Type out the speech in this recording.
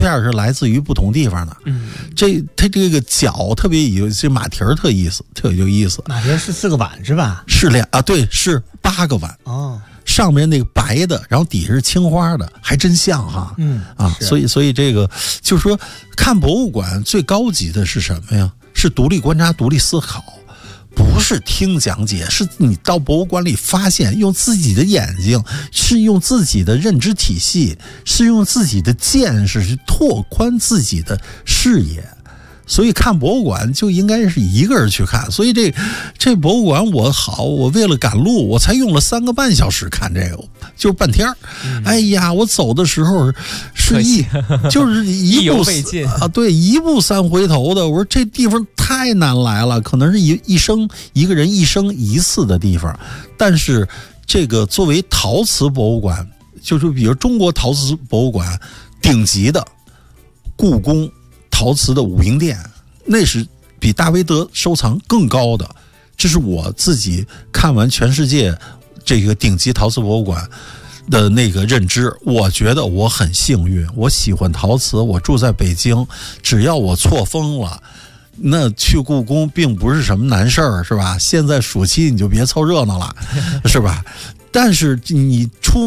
片是来自于不同地方的。它这个角特别有，这马蹄儿特有意思。 马蹄是4个碗是吧？ 是对，是8个碗。上面那个白的，然后底下是青花的，还真像哈。所以这个就是说，看博物馆最高级的是什么呀？是独立观察、独立思考。不是听讲解，是你到博物馆里发现，用自己的眼睛，是用自己的认知体系，是用自己的见识去拓宽自己的视野。所以看博物馆就应该是一个人去看。所以这博物馆我为了赶路，我才用了3个半小时看这个，就是半天。哎呀，我走的时候是就是一步费劲对，一步3回头的。我说这地方太难来了，可能是一个人一生一次的地方。但是这个作为陶瓷博物馆，就是比如中国陶瓷博物馆顶级的故宫陶瓷的武英殿，那是比大威德收藏更高的。这是我自己看完全世界这个顶级陶瓷博物馆的那个认知。我觉得我很幸运，我喜欢陶瓷，我住在北京，只要我错峰了，那去故宫并不是什么难事儿，是吧？现在暑期你就别凑热闹了，是吧？但是你出